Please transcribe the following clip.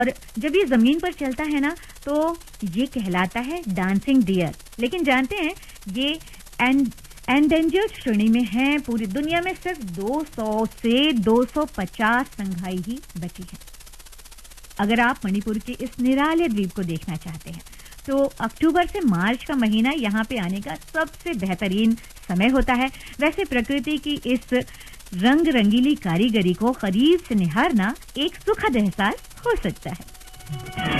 और जब ये जमीन पर चलता है ना तो ये कहलाता है डांसिंग डियर। लेकिन जानते हैं ये एंडेंजर्ड श्रेणी में है। पूरी दुनिया में सिर्फ 200 से 250 संघाई ही बची है। अगर आप मणिपुर के इस निराले द्वीप को देखना चाहते हैं तो अक्टूबर से मार्च का महीना यहाँ पे आने का सबसे बेहतरीन समय होता है। वैसे प्रकृति की इस रंग रंगीली कारीगरी को करीब से निहारना एक सुखद एहसास हो सकता है।